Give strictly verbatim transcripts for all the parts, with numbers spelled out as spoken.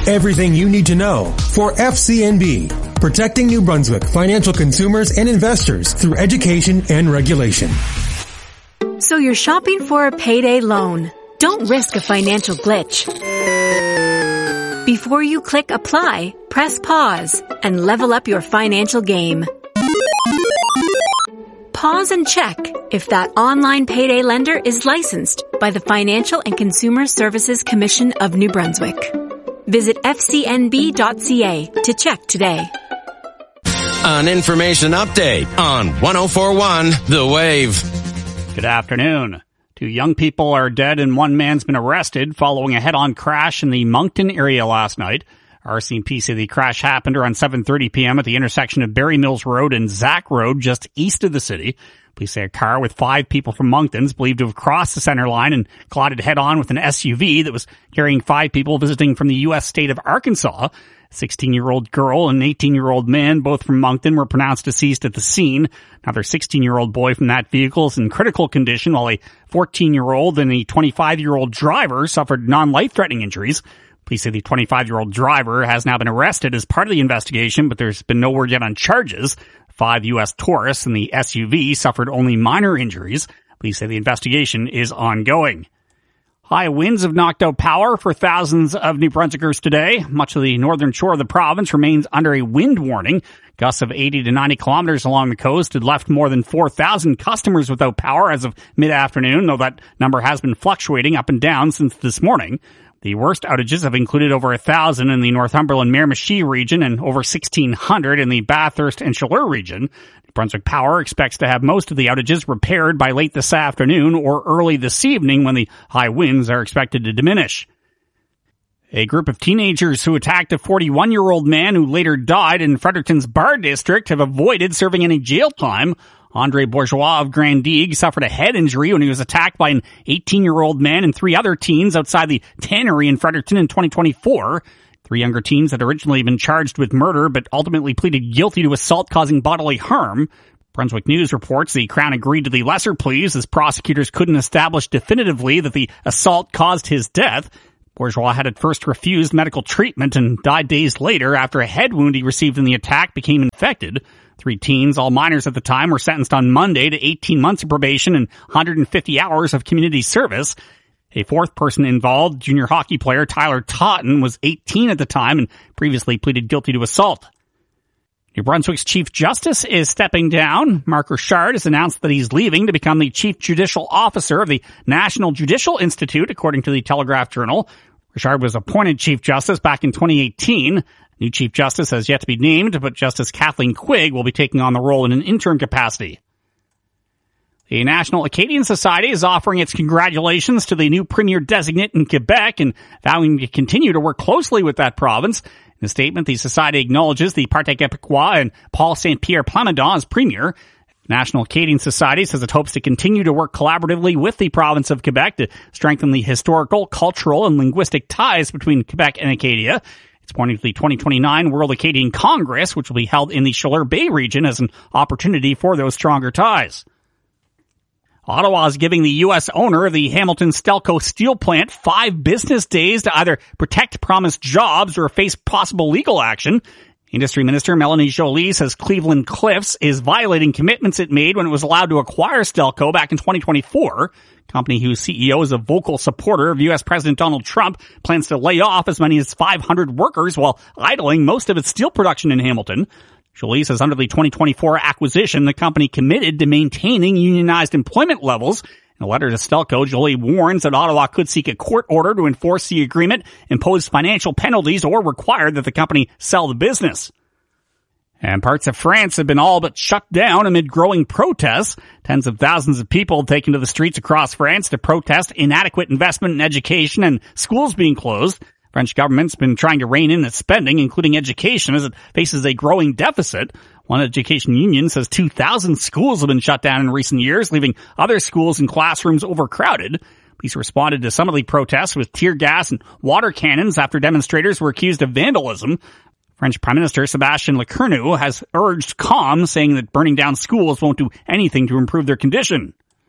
everything you need to know for F C N B, protecting New Brunswick financial consumers and investors through education and regulation. So you're shopping for a payday loan. Don't risk a financial glitch. Before you click apply, press pause and level up your financial game. Pause and check if that online payday lender is licensed by the Financial and Consumer Services Commission of New Brunswick. Visit f c n b dot c a to check today. An information update on one oh four point one The Wave. Good afternoon. Two young people are dead and one man's been arrested following a head-on crash in the Moncton area last night. R C M P say the crash happened around seven thirty p.m. at the intersection of Barry Mills Road and Zack Road, just east of the city. Police say a car with five people from Moncton is believed to have crossed the center line and collided head-on with an S U V that was carrying five people visiting from the U S state of Arkansas. A sixteen-year-old girl and an eighteen-year-old man, both from Moncton, were pronounced deceased at the scene. Another sixteen-year-old boy from that vehicle is in critical condition, while a fourteen-year-old and a twenty-five-year-old driver suffered non-life-threatening injuries. Police say the twenty-five-year-old driver has now been arrested as part of the investigation, but there's been no word yet on charges. Five U S tourists in the S U V suffered only minor injuries. Police say the investigation is ongoing. High winds have knocked out power for thousands of New Brunswickers today. Much of the northern shore of the province remains under a wind warning. Gusts of eighty to ninety kilometers along the coast had left more than four thousand customers without power as of mid-afternoon, though that number has been fluctuating up and down since this morning. The worst outages have included over one thousand in the Northumberland Miramichi region and over sixteen hundred in the Bathurst and Chaleur region. Brunswick Power expects to have most of the outages repaired by late this afternoon or early this evening when the high winds are expected to diminish. A group of teenagers who attacked a forty-one-year-old man who later died in Fredericton's Bar District have avoided serving any jail time. Andre Bourgeois of Grand Digue suffered a head injury when he was attacked by an eighteen-year-old man and three other teens outside the tannery in Fredericton in twenty twenty-four. Three younger teens had originally been charged with murder, but ultimately pleaded guilty to assault causing bodily harm. Brunswick News reports the Crown agreed to the lesser pleas as prosecutors couldn't establish definitively that the assault caused his death. Bourgeois had at first refused medical treatment and died days later after a head wound he received in the attack became infected. Three teens, all minors at the time, were sentenced on Monday to eighteen months of probation and one hundred fifty hours of community service. A fourth person involved, junior hockey player Tyler Totten, was eighteen at the time and previously pleaded guilty to assault. New Brunswick's Chief Justice is stepping down. Mark Richard has announced that he's leaving to become the Chief Judicial Officer of the National Judicial Institute, according to the Telegraph Journal. Richard was appointed Chief Justice back in twenty eighteen. New Chief Justice has yet to be named, but Justice Kathleen Quigg will be taking on the role in an interim capacity. The National Acadian Society is offering its congratulations to the new Premier designate in Quebec and vowing to continue to work closely with that province. In a statement, the Society acknowledges the Parti Québécois and Paul Saint-Pierre Plamondon as Premier. National Acadian Society says it hopes to continue to work collaboratively with the province of Quebec to strengthen the historical, cultural, and linguistic ties between Quebec and Acadia. It's pointing to the twenty twenty-nine World Acadian Congress, which will be held in the Chaleur Bay region, as an opportunity for those stronger ties. Ottawa is giving the U S owner of the Hamilton Stelco steel plant five business days to either protect promised jobs or face possible legal action. Industry Minister Melanie Joly says Cleveland Cliffs is violating commitments it made when it was allowed to acquire Stelco back in twenty twenty-four. Company whose C E O is a vocal supporter of U S President Donald Trump plans to lay off as many as five hundred workers while idling most of its steel production in Hamilton. Joly says under the twenty twenty-four acquisition, the company committed to maintaining unionized employment levels. In a letter to Stelco, Joly warns that Ottawa could seek a court order to enforce the agreement, impose financial penalties, or require that the company sell the business. And parts of France have been all but shut down amid growing protests. Tens of thousands of people have taken to the streets across France to protest inadequate investment in education and schools being closed. French government's been trying to rein in its spending, including education, as it faces a growing deficit. One education union says two thousand schools have been shut down in recent years, leaving other schools and classrooms overcrowded. Police responded to some of the protests with tear gas and water cannons after demonstrators were accused of vandalism. French Prime Minister Sébastien Lecornu has urged calm, saying that burning down schools won't do anything to improve their condition.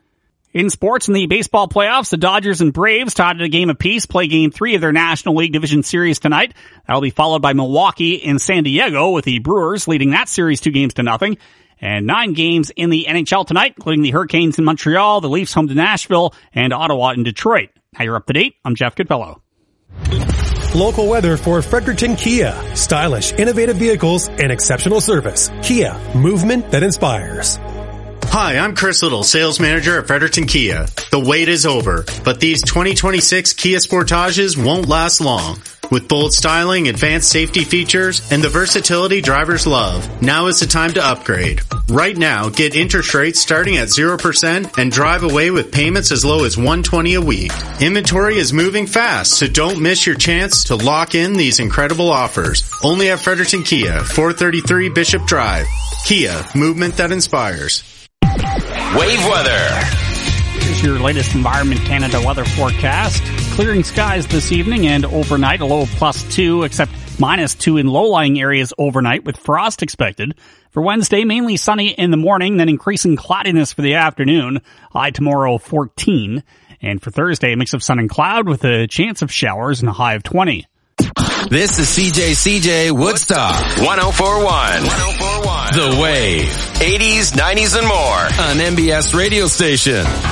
In sports, in the baseball playoffs, the Dodgers and Braves tied at a game apiece, play game three of their National League Division Series tonight. That'll be followed by Milwaukee and San Diego, with the Brewers leading that series two games to nothing. And nine games in the N H L tonight, including the Hurricanes in Montreal, the Leafs home to Nashville, and Ottawa in Detroit. Now you're up to date. I'm Jeff Goodfellow. Local weather for Fredericton Kia. Stylish, innovative vehicles and exceptional service. Kia, movement that inspires. Hi, I'm Chris Little, sales manager at Fredericton Kia. The wait is over, but these twenty twenty-six Kia Sportages won't last long. With bold styling, advanced safety features, and the versatility drivers love, now is the time to upgrade. Right now, get interest rates starting at zero percent and drive away with payments as low as one hundred twenty dollars a week. Inventory is moving fast, so don't miss your chance to lock in these incredible offers. Only at Fredericton Kia, four thirty-three Bishop Drive. Kia, movement that inspires. Wave weather. Here's your latest Environment Canada weather forecast. Clearing skies this evening and overnight, a low of plus two, except minus two in low-lying areas overnight, with frost expected. For Wednesday, mainly sunny in the morning, then increasing cloudiness for the afternoon. High tomorrow, fourteen. And for Thursday, a mix of sun and cloud with a chance of showers and a high of twenty. This is C J C J Woodstock one oh four point one. one oh four point one. The Wave. eighties, nineties, and more on M B S radio station.